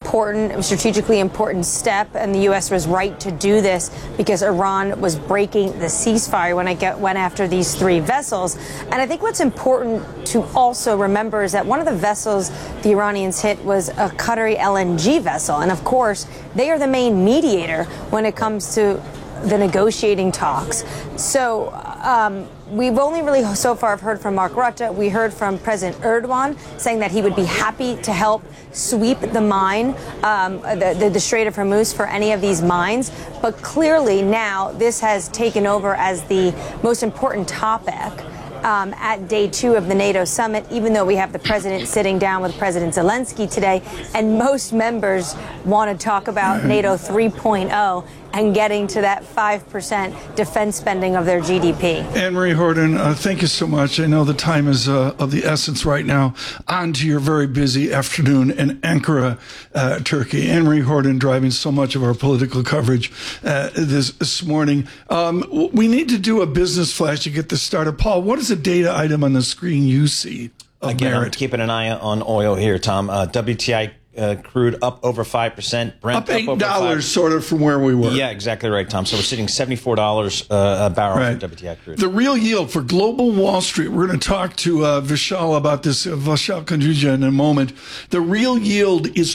important, strategically important step, and the U.S. was right to do this because Iran was breaking the ceasefire when it went after these three vessels. And I think what's important to also remember is that one of the vessels the Iranians hit was a Qatari LNG vessel. And of course, they are the main mediator when it comes to the negotiating talks. So we've only really so far heard from Mark Rutte. We heard from President Erdogan saying that he would be happy to help sweep the mine, the Strait of Hormuz for any of these mines. But clearly now this has taken over as the most important topic at day 2 of the NATO summit, even though we have the president sitting down with President Zelensky today, and most members want to talk about NATO 3.0 and getting to that 5% defense spending of their GDP. Anne-Marie Horton, thank you so much. I know the time is of the essence right now. On to your very busy afternoon in Ankara, Turkey. Anne-Marie Horton driving so much of our political coverage this morning. We need to do a business flash to get this started. Paul, what is the data item on the screen you see of Again, merit? I'm keeping an eye on oil here, Tom. WTI crude up over 5%. Brent up $8 over 5%. sort of from where we were. Yeah, exactly right, Tom. So we're sitting $74 a barrel right. for WTI crude. The real yield for global Wall Street, we're going to talk to Vishal about this, Vishal Kanjuja, in a moment. The real yield is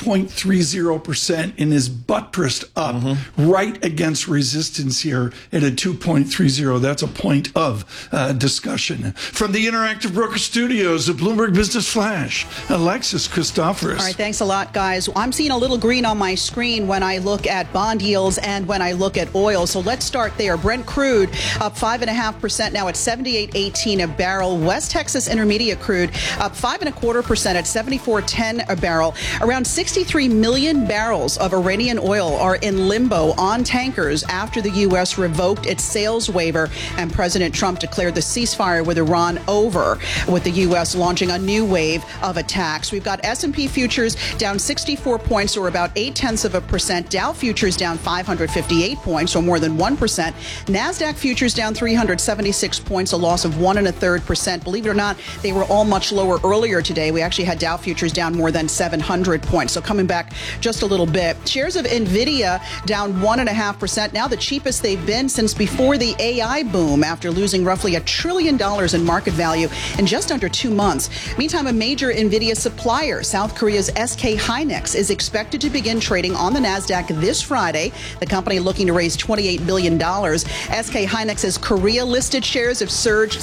2.30% and is buttressed up right against resistance here at a 2.30. That's a point of discussion. From the Interactive Broker Studios, the Bloomberg Business Flash, Alexis Christoforous. All right, thanks a lot, guys. I'm seeing a little green on my screen when I look at bond yields and when I look at oil. So let's start there. Brent crude up 5.5% now at $78.18 a barrel. West Texas Intermediate crude up 5.25% at $74.10 a barrel. Around 63 million barrels of Iranian oil are in limbo on tankers after the U.S. revoked its sales waiver and President Trump declared the ceasefire with Iran over, with the U.S. launching a new wave of attacks. We've got S&P futures down 64 points, or about 0.8%. Dow futures down 558 points, or more than 1%. NASDAQ futures down 376 points, a loss of 1.33%. Believe it or not, they were all much lower earlier today. We actually had Dow futures down more than 700 points. So coming back just a little bit. Shares of NVIDIA down 1.5%. Now the cheapest they've been since before the AI boom, after losing roughly $1 trillion in market value in just under 2 months. Meantime, a major NVIDIA supplier, South Korea's SK Hynix, is expected to begin trading on the NASDAQ this Friday. The company looking to raise $28 billion. SK Hynix's Korea-listed shares have surged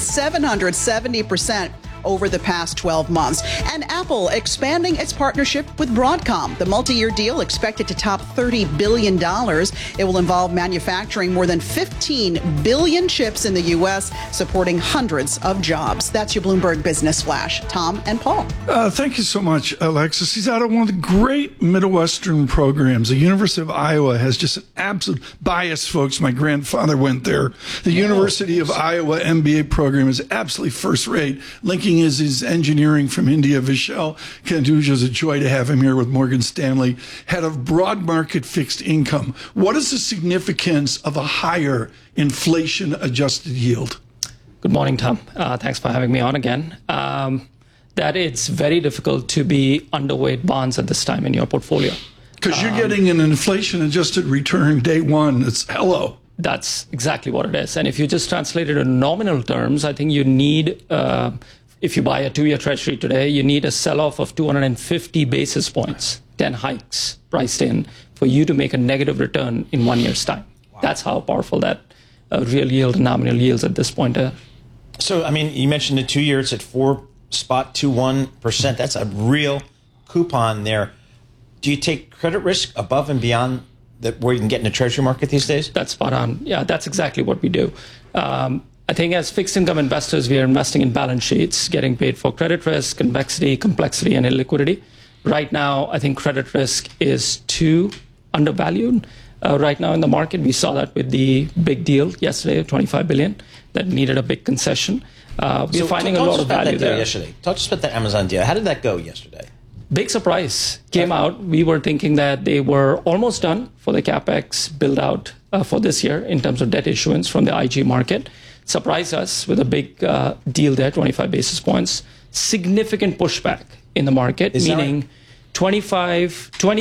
770% over the past 12 months. And Apple expanding its partnership with Broadcom. The multi-year deal expected to top $30 billion. It will involve manufacturing more than 15 billion chips in the U.S., supporting hundreds of jobs. That's your Bloomberg Business Flash. Tom and Paul. Thank you so much, Alexis. He's out of one of the great Midwestern programs. The University of Iowa has just an absolute bias, folks. My grandfather went there. The University of Iowa MBA program is absolutely first rate. Linking is his engineering from India. Vishal Kanjuja, is a joy to have him here with Morgan Stanley, head of broad market fixed income. What is the significance of a higher inflation-adjusted yield? Good morning, Tom. Thanks for having me on again. That it's very difficult to be underweight bonds at this time in your portfolio. Because you're getting an inflation-adjusted return day one. It's hello. That's exactly what it is. And if you just translate it in nominal terms, I think you need, if you buy a 2-year treasury today, you need a sell-off of 250 basis points, 10 hikes priced in, for you to make a negative return in 1 year's time. Wow. That's how powerful that real yield and nominal yields at this point are. So, I mean, you mentioned the 2 year, it's at 4.21%. That's a real coupon there. Do you take credit risk above and beyond where you can get in the treasury market these days? That's spot on. Yeah, that's exactly what we do. I think as fixed income investors, we are investing in balance sheets, getting paid for credit risk, convexity, complexity, and illiquidity. Right now, I think credit risk is too undervalued. Right now in the market, we saw that with the big deal yesterday of $25 billion that needed a big concession. We're finding a lot of value there. Yesterday. Talk to us about that Amazon deal. How did that go yesterday? Big surprise came out. We were thinking that they were almost done for the CapEx build out for this year in terms of debt issuance from the IG market. Surprised us with a big deal there, 25 basis points. Significant pushback in the market, meaning 20